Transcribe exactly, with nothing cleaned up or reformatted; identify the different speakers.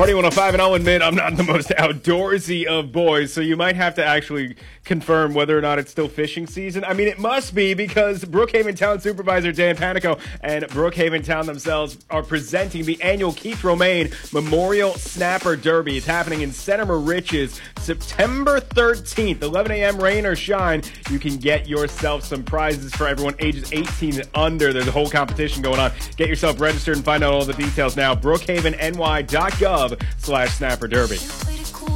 Speaker 1: Party one oh five, and I'll admit I'm not the most outdoorsy of boys, so you might have to actually confirm whether or not it's still fishing season. I mean, it must be, because Brookhaven Town Supervisor Dan Panico and Brookhaven Town themselves are presenting the annual Keith Romaine Memorial Snapper Derby. It's happening in Center Riches September thirteenth, eleven a.m. rain or shine. You can get yourself some prizes for everyone ages eighteen and under. There's a whole competition going on. Get yourself registered and find out all the details now. brookhaven n y dot gov slash snapper derby.